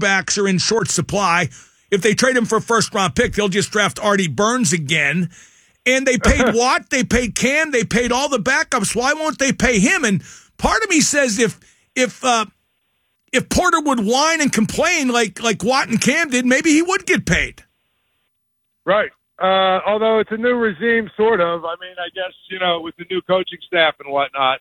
quarterbacks are in short supply. If they trade him for a first-round pick, they'll just draft Artie Burns again. And they paid Watt, they paid Cam, they paid all the backups. Why won't they pay him? And part of me says if Porter would whine and complain like Watt and Cam did, maybe he would get paid. Right. Although it's a new regime, sort of. I mean, I guess, with the new coaching staff and whatnot.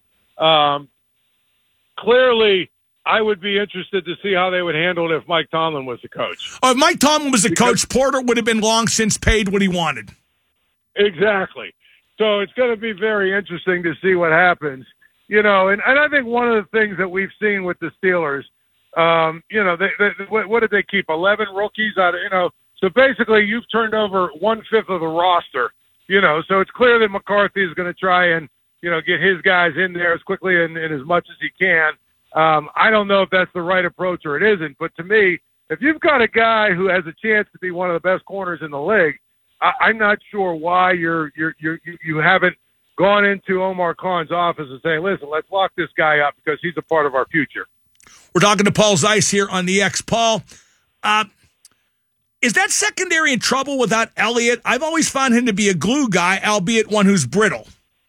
Clearly, I would be interested to see how they would handle it if Mike Tomlin was the coach. Oh, if Mike Tomlin was the coach, Porter would have been long since paid what he wanted. Exactly. So it's going to be very interesting to see what happens. And I think one of the things that we've seen with the Steelers, what did they keep? 11 rookies out of, so basically you've turned over 1/5 of the roster, so it's clear that McCarthy is going to try and, get his guys in there as quickly and as much as he can. I don't know if that's the right approach or it isn't, but to me, if you've got a guy who has a chance to be one of the best corners in the league, I'm not sure why you haven't gone into Omar Khan's office and say, listen, let's lock this guy up because he's a part of our future. We're talking to Paul Zeise here on the X. Paul, is that secondary in trouble without Elliott? I've always found him to be a glue guy, albeit one who's brittle.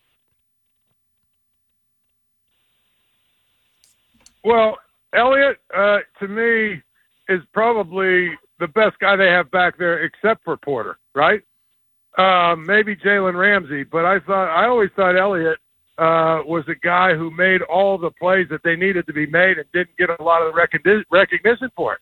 Well, Elliott, to me, is probably the best guy they have back there except for Porter, right? Maybe Jalen Ramsey, but I always thought Elliott was a guy who made all the plays that they needed to be made and didn't get a lot of recognition for it.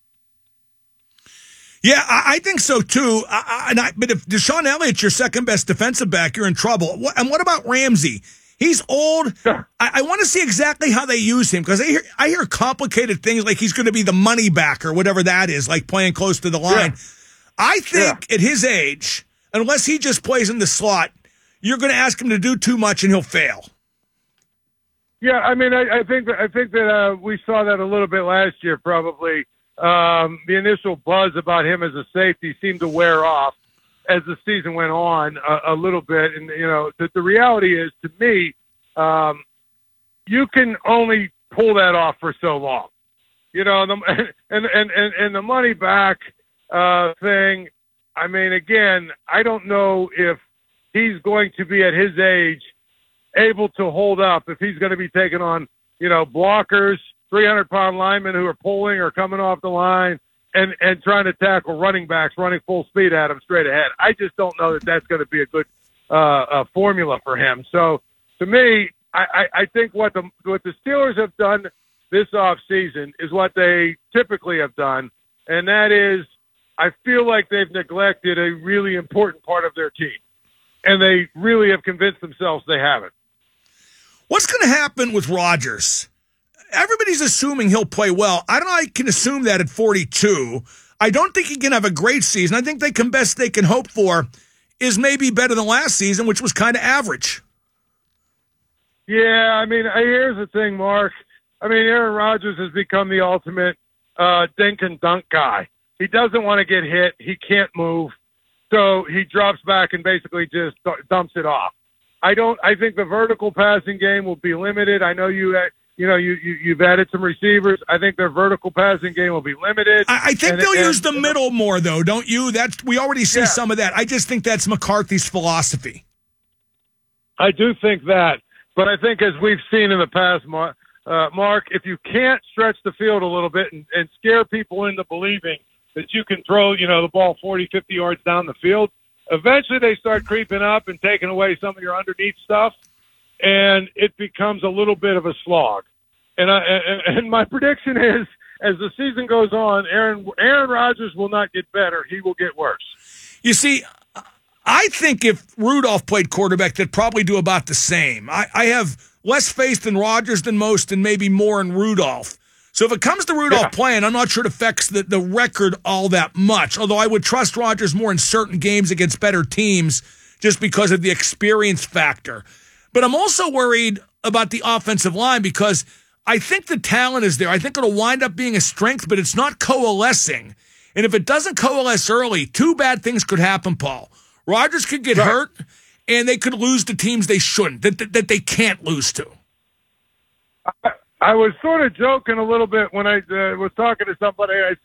Yeah, I think so too. But if Deshaun Elliott's your second best defensive back, you're in trouble. And what about Ramsey? He's old. Sure. I want to see exactly how they use him because I hear complicated things like he's going to be the money back or whatever that is, like playing close to the line. Yeah. I think at his age, unless he just plays in the slot, you're going to ask him to do too much and he'll fail. Yeah, I mean, I think that we saw that a little bit last year. Probably the initial buzz about him as a safety seemed to wear off as the season went on a little bit. And, the reality is, to me, you can only pull that off for so long. And the money back thing, I mean, again, I don't know if he's going to be at his age able to hold up if he's going to be taking on, blockers, 300-pound linemen who are pulling or coming off the line, and trying to tackle running backs running full speed at him straight ahead. I just don't know that that's going to be a good formula for him. So to me, I think what the Steelers have done this offseason is what they typically have done, and that is I feel like they've neglected a really important part of their team, and they really have convinced themselves they haven't. What's going to happen with Rodgers? Everybody's assuming he'll play well. I don't know. I can assume that at 42. I don't think he can have a great season. I think best they can hope for is maybe better than last season, which was kind of average. Yeah, I mean, here's the thing, Mark. I mean, Aaron Rodgers has become the ultimate dink and dunk guy. He doesn't want to get hit. He can't move. So he drops back and basically just dumps it off. I think the vertical passing game will be limited. I know you've added some receivers. I think their vertical passing game will be limited. I think they'll use the middle more, though, don't you? We already see some of that. I just think that's McCarthy's philosophy. I do think that. But I think as we've seen in the past, Mark, if you can't stretch the field a little bit and scare people into believing that you can throw, the ball 40, 50 yards down the field, eventually they start creeping up and taking away some of your underneath stuff, and it becomes a little bit of a slog. And my prediction is, as the season goes on, Aaron Rodgers will not get better. He will get worse. You see, I think if Rudolph played quarterback, they'd probably do about the same. I have less faith in Rodgers than most and maybe more in Rudolph. So if it comes to Rudolph playing, I'm not sure it affects the record all that much, although I would trust Rodgers more in certain games against better teams just because of the experience factor. But I'm also worried about the offensive line because I think the talent is there. I think it'll wind up being a strength, but it's not coalescing. And if it doesn't coalesce early, two bad things could happen, Paul. Rodgers could get hurt, and they could lose to teams they shouldn't, that they can't lose to. I was sort of joking a little bit when I was talking to somebody. I said,